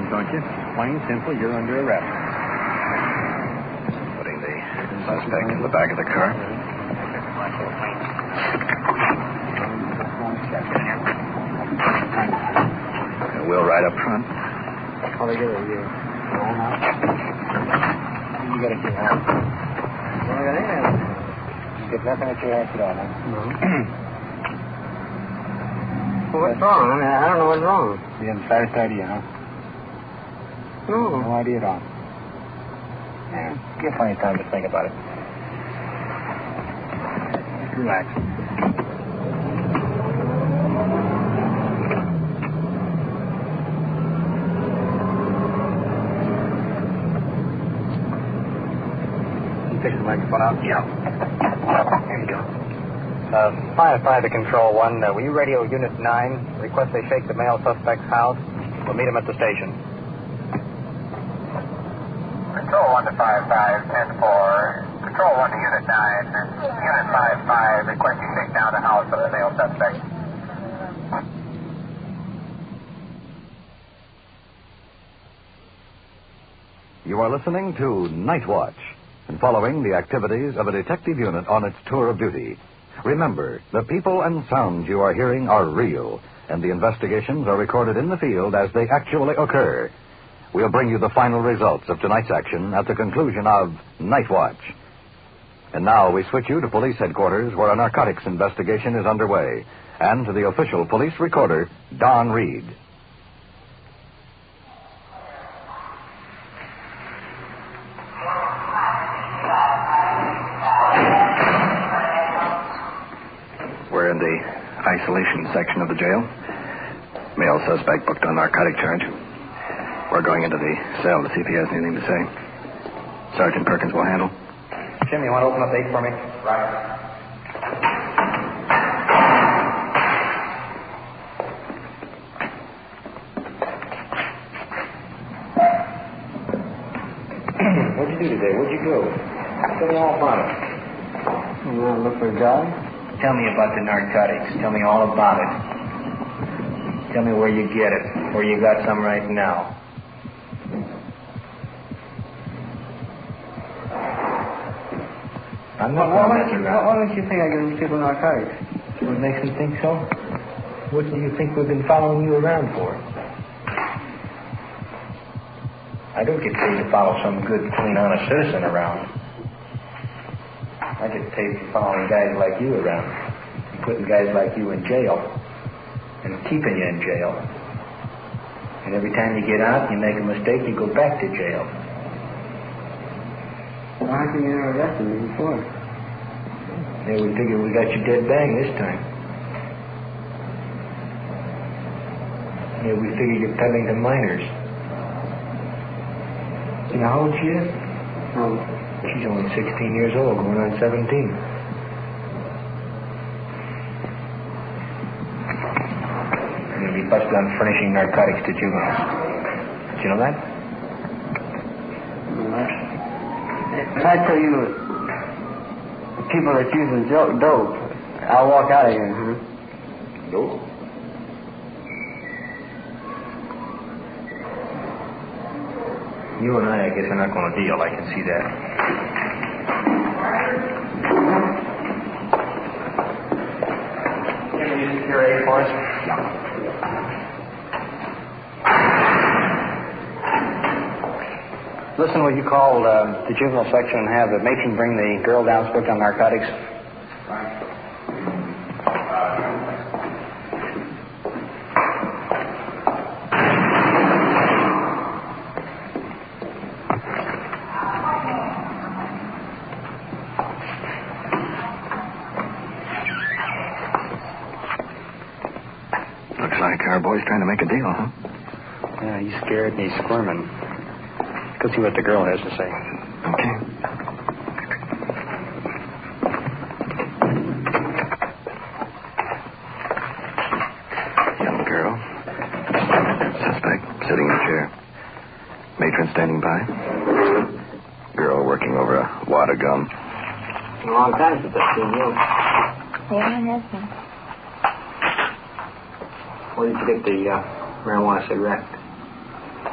don't you? Plain simple, you're under arrest. Putting the suspect in the back of the car. And we'll ride up front. How they get it here? You got to get out. Get nothing at your ass at all, huh? No. Well, what's wrong? I mean, I don't know what's wrong. You haven't the slightest idea, huh? No. No idea at all. Yeah. Give plenty of time to think about it. Just relax. You take the microphone out? Yeah. Here you go. 5-5 to Control 1. Will you radio Unit 9? Request they shake the male suspect's house. We'll meet him at the station. Control 1 to 5-5, 10-4. Control 1 to Unit 9. Unit 5-5, request you shake down the house of the male suspect. You are listening to Night Watch and following the activities of a detective unit on its tour of duty. Remember, the people and sounds you are hearing are real, and the investigations are recorded in the field as they actually occur. We'll bring you the final results of tonight's action at the conclusion of Night Watch. And now we switch you to police headquarters where a narcotics investigation is underway, and to the official police recorder, Don Reed. We're in the isolation section of the jail. Male suspect booked on narcotic charge. We're going into the cell to see if he has anything to say. Sergeant Perkins will handle. Jim, you want to open up 8 for me? Right. What'd you do today? Where'd you go? Tell me all about it. You want to look for a job? Tell me about the narcotics. Tell me all about it. Tell me where you get it. Where you got some right now. I'm not going to mess around. Why don't you think I can steal narcotics? What makes you think so? What do you think we've been following you around for? I don't get paid to follow some good, clean, honest citizen around. I get paid for following guys like you around. And putting guys like you in jail. And keeping you in jail. And every time you get out, you make a mistake, you go back to jail. Well, how come you never arrested me before? Yeah, we figured we got you dead bang this time. Yeah, we figured you're peddling to minors. You know how old she is? She's only 16 years old, going on 17. You're going to be busted on furnishing narcotics to juveniles. Did you know that? If I tell you people are using dope, I'll walk out of here. Huh? Dope? You and I guess, are not going to deal. I can see that. Can you secure A for us? Yeah. Listen, will you call the juvenile section and have the matron bring the girl down booked on narcotics? Looks like our boy's trying to make a deal, huh? Yeah, he's scared and he's squirming. Let's see what the girl has to say. Okay. Young girl. Suspect sitting in a chair. Matron standing by. Girl working over a wad of gum. A long time since I've seen you. Yeah, it has been. Where did you get the marijuana cigarette?